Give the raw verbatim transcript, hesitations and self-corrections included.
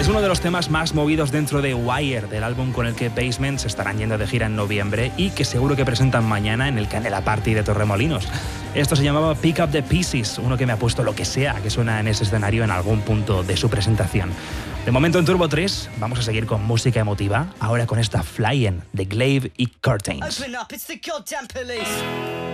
Es uno de los temas más movidos dentro de Wire, del álbum con el que Basement se estarán yendo de gira en noviembre y que seguro que presentan mañana en el Canela Party de Torremolinos. Esto se llamaba Pick Up the Pieces, uno que me ha puesto lo que sea que suena en ese escenario en algún punto de su presentación. De momento en Turbo tres vamos a seguir con música emotiva, ahora con esta Flyin' de Glaive y Curtains.